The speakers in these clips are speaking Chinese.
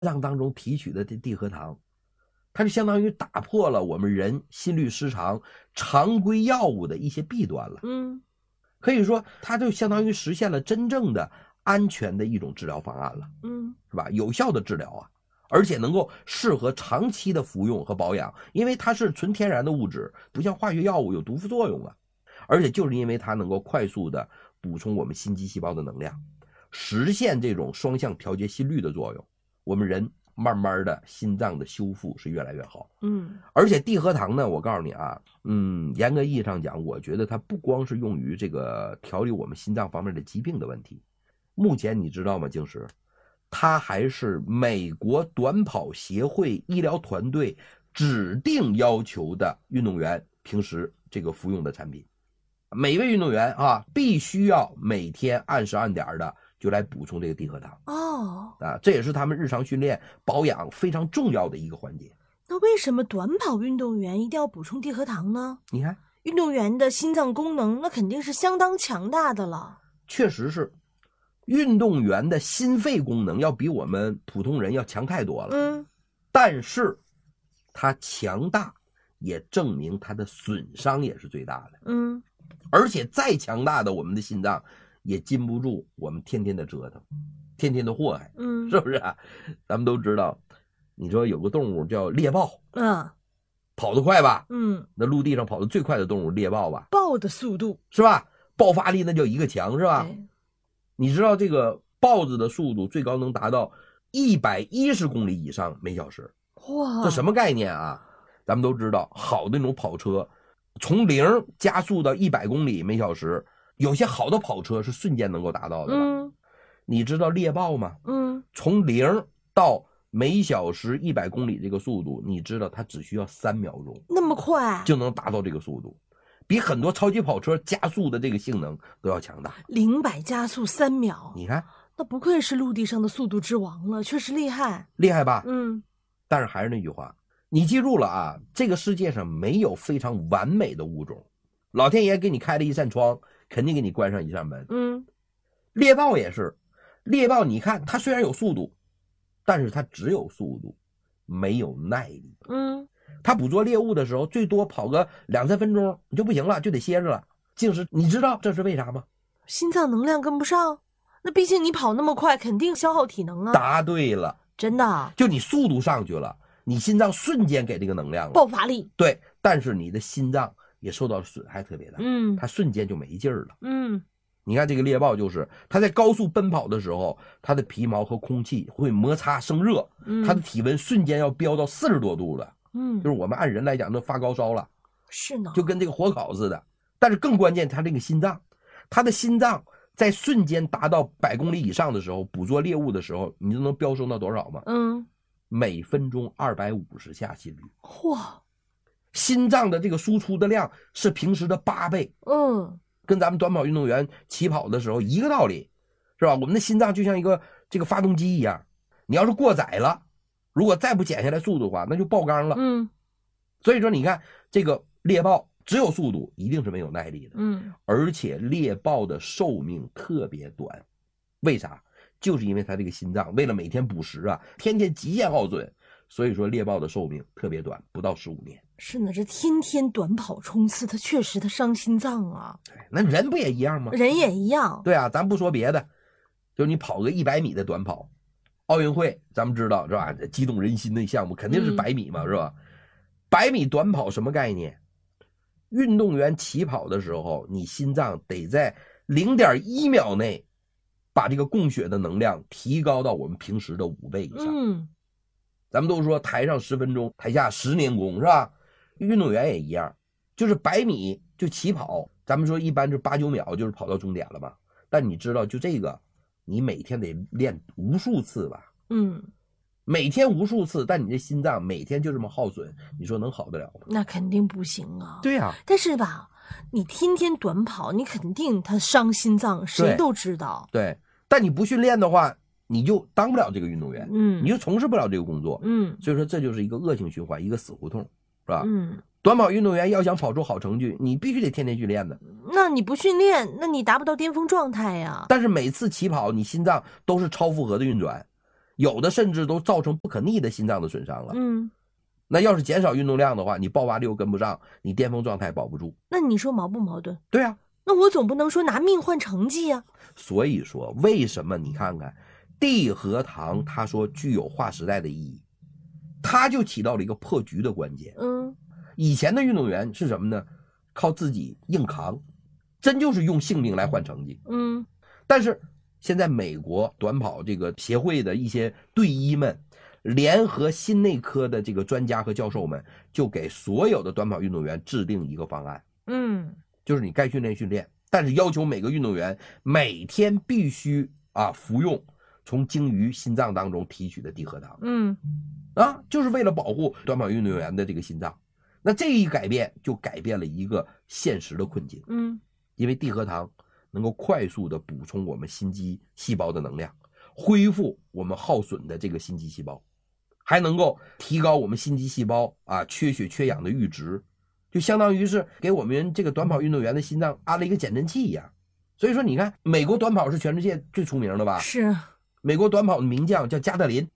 脏当中提取的这地核糖，它就相当于打破了我们人心律失常常规药物的一些弊端了。可以说它就相当于实现了真正的安全的一种治疗方案了。是吧？有效的治疗啊，而且能够适合长期的服用和保养，因为它是纯天然的物质，不像化学药物有毒副作用啊。而且就是因为它能够快速的补充我们心肌细胞的能量，实现这种双向调节心率的作用，我们人慢慢的心脏的修复是越来越好。而且地核糖呢，我告诉你啊，严格意义上讲，我觉得它不光是用于这个调理我们心脏方面的疾病的问题。目前你知道吗，静石，它还是美国短跑协会医疗团队指定要求的运动员平时这个服用的产品。每位运动员啊，必须要每天按时按点的就来补充这个地核糖。这也是他们日常训练保养非常重要的一个环节。 那为什么短跑运动员一定要补充地核糖呢？ 你看， 运动员的心脏功能那肯定是相当强大的了。 确实是，运动员的心肺功能要比我们普通人要强太多了。但是它强大也证明它的损伤也是最大的。而且再强大的我们的心脏也禁不住我们天天的折腾，天天的祸害。是不是啊？咱们都知道，你说有个动物叫猎豹，跑得快吧？那陆地上跑得最快的动物猎豹吧？ 豹的速度是吧？爆发力那叫一个强，是吧？你知道这个豹子的速度最高能达到110公里以上每小时。 哇， 这什么概念啊？咱们都知道，好的那种跑车从0加速到100公里每小时，有些好的跑车是瞬间能够达到的吧？你知道猎豹吗？从0到每小时100公里这个速度，你知道它只需要3秒钟， 那么快就能达到这个速度，比很多超级跑车加速的这个性能都要强大。 0-100加速3秒， 你看， 那不愧是陆地上的速度之王了，确实厉害。 厉害吧？但是还是那句话，你记住了啊，这个世界上没有非常完美的物种，老天爷给你开了一扇窗，肯定给你关上一扇门。猎豹也是，猎豹你看它虽然有速度，但是它只有速度，没有耐力。它捕捉猎物的时候，最多跑个2-3分钟你就不行了，就得歇着了。静石，你知道这是为啥吗？ 心脏能量跟不上，那毕竟你跑那么快，肯定消耗体能啊。 答对了， 真的， 就你速度上去了，你心脏瞬间给这个能量了， 爆发力。 对，但是你的心脏也受到损害特别大。它瞬间就没劲儿了。你看这个猎豹，就是它在高速奔跑的时候，它的皮毛和空气会摩擦生热，它的体温瞬间要飙到40多度了。就是我们按人来讲，那发高烧了， 是呢， 就跟这个火烤似的。但是更关键，它这个心脏，它的心脏在瞬间达到100公里以上的时候，捕捉猎物的时候，你知道能飙升到多少吗？每分钟250下心率。 哇， 心脏的这个输出的量是平时的8倍。跟咱们短跑运动员起跑的时候一个道理，是吧？我们的心脏就像一个这个发动机一样，你要是过载了，如果再不减下来速度的话，那就爆缸了。所以说你看这个猎豹只有速度，一定是没有耐力的。而且猎豹的寿命特别短，为啥？就是因为它这个心脏为了每天捕食啊，天天极限耗损，所以说猎豹的寿命特别短，不到15年。 是呢，这天天短跑冲刺，它确实它伤心脏啊。 对，那人不也一样吗？ 人也一样。 对啊，咱不说别的，就你跑个100米的短跑，奥运会咱们知道是吧？激动人心的项目肯定是100米嘛，是吧？100米短跑什么概念？运动员起跑的时候，你心脏得在0.1秒内把这个供血的能量提高到我们平时的5倍以上。咱们都说台上10分钟，台下10年功，是吧？运动员也一样，就是100米就起跑，咱们说一般是8-9秒就是跑到终点了嘛。但你知道就这个，你每天得练无数次吧？每天无数次，但你这心脏每天就这么耗损，你说能好得了吗？ 那肯定不行啊。 对啊， 但是吧，你天天短跑，你肯定它伤心脏，谁都知道。 对，但你不训练的话，你就当不了这个运动员，你就从事不了这个工作。所以说这就是一个恶性循环，一个死胡同，是吧？短跑运动员要想跑出好成绩，你必须得天天训练的。 那你不训练，那你达不到巅峰状态呀。 但是每次起跑，你心脏都是超负荷的运转， 有的甚至都造成不可逆的心脏的损伤了。那要是减少运动量的话，你爆发力又跟不上，你巅峰状态保不住。 那你说矛不矛盾？ 对啊， 那我总不能说拿命换成绩呀。 所以说，为什么你看看地核糖，他说具有划时代的意义，它就起到了一个破局的关键。以前的运动员是什么呢？靠自己硬扛，真就是用性命来换成绩。但是现在美国短跑这个协会的一些队医们联合心内科的这个专家和教授们，就给所有的短跑运动员制定一个方案。就是你该训练训练，但是要求每个运动员每天必须服用从鲸鱼心脏当中提取的地核糖。就是为了保护短跑运动员的这个心脏。那这一改变就改变了一个现实的困境。因为地核糖能够快速的补充我们心肌细胞的能量，恢复我们耗损的这个心肌细胞，还能够提高我们心肌细胞缺血缺氧的阈值，就相当于是给我们这个短跑运动员的心脏安了一个减震器一样。所以说你看，美国短跑是全世界最出名的吧？ 是。 美国短跑的名将叫加特林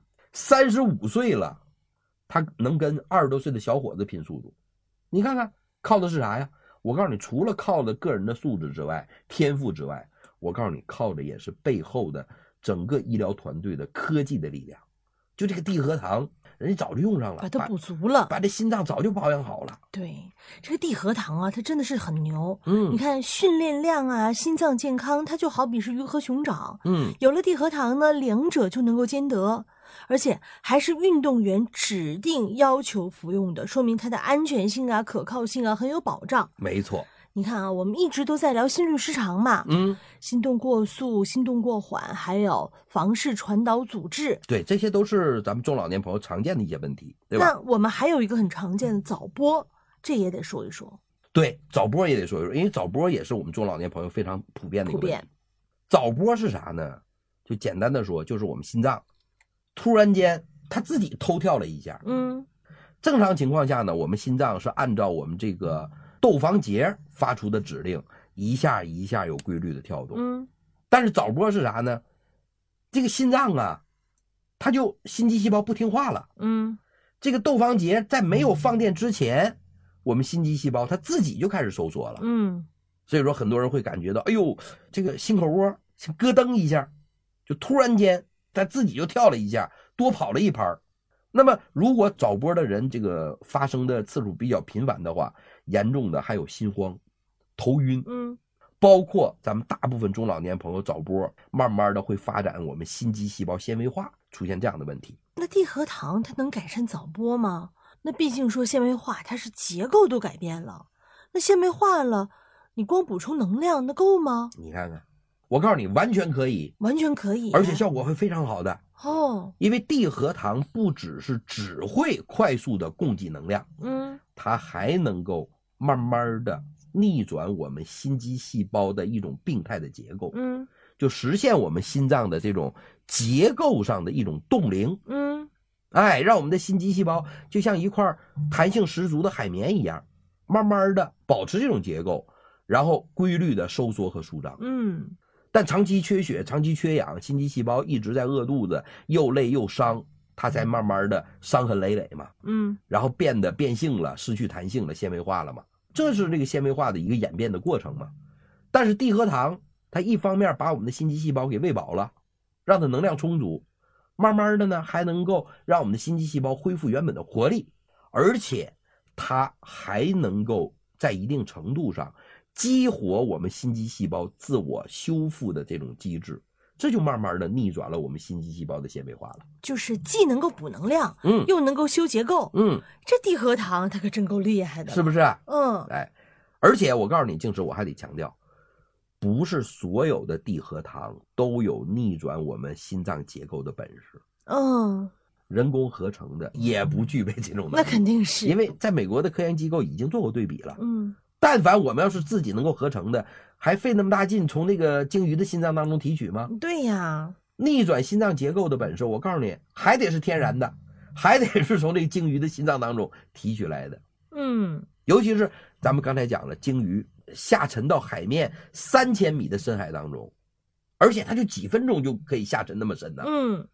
，35岁了，他能跟20多岁的小伙子拼速度。你看看靠的是啥呀？我告诉你，除了靠的个人的素质之外，天赋之外，我告诉你靠的也是背后的整个医疗团队的科技的力量。就这个地核糖，人家早就用上了， 把它补足了， 把这心脏早就保养好了。 对，这个地核糖它真的是很牛。你看训练量心脏健康，它就好比是鱼和熊掌。有了地核糖呢，两者就能够兼得，而且还是运动员指定要求服用的，说明它的安全性可靠性很有保障。 没错。 你看我们一直都在聊心律失常嘛，心动过速、心动过缓，还有房室传导阻滞， 对，这些都是咱们中老年朋友常见的一些问题，对吧？ 那我们还有一个很常见的早搏，这也得说一说。 对，早搏也得说一说，因为早搏也是我们中老年朋友非常普遍的一个问题。早搏是啥呢？就简单的说，就是我们心脏突然间它自己偷跳了一下。正常情况下呢，我们心脏是按照我们这个窦房结发出的指令，一下一下有规律的跳动。但是早搏是啥呢？这个心脏它就心肌细胞不听话了。这个窦房结在没有放电之前，我们心肌细胞它自己就开始收缩了。所以说很多人会感觉到，哎呦，这个心口窝咯噔一下，就突然间它自己就跳了一下，多跑了一拍。那么如果早搏的人这个发生的次数比较频繁的话，严重的还有心慌、头晕，包括咱们大部分中老年朋友早搏，慢慢的会发展我们心肌细胞纤维化，出现这样的问题。 那地核糖它能改善早搏吗？那毕竟说纤维化，它是结构都改变了，那纤维化了，你光补充能量那够吗？ 你看看，我告诉你，完全可以， 完全可以， 而且效果会非常好的。因为地核糖不只会快速的供给能量，它还能够慢慢的逆转我们心肌细胞的一种病态的结构，就实现我们心脏的这种结构上的一种冻龄，让我们的心肌细胞就像一块弹性十足的海绵一样，慢慢的保持这种结构，然后规律的收缩和舒张。但长期缺血、长期缺氧，心肌细胞一直在饿肚子，又累又伤，它才慢慢的伤痕累累嘛。然后变得变性了，失去弹性了，纤维化了嘛。这是这个纤维化的一个演变的过程嘛。但是地核糖它一方面把我们的心肌细胞给喂饱了，让它能量充足，慢慢的呢还能够让我们的心肌细胞恢复原本的活力，而且它还能够在一定程度上激活我们心肌细胞自我修复的这种机制，这就慢慢的逆转了我们心肌细胞的纤维化了。就是既能够补能量，又能够修结构。这地核糖它可真够厉害的， 是不是？而且我告诉你，静时我还得强调，不是所有的地核糖都有逆转我们心脏结构的本事。人工合成的也不具备这种能力。 那肯定是， 因为在美国的科研机构已经做过对比了。但凡我们要是自己能够合成的，还费那么大劲从那个鲸鱼的心脏当中提取吗？ 对呀， 逆转心脏结构的本事，我告诉你，还得是天然的，还得是从这个鲸鱼的心脏当中提取来的。尤其是咱们刚才讲了，鲸鱼下沉到海面3000米的深海当中，而且它就几分钟就可以下沉那么深呢。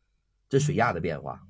这水压的变化。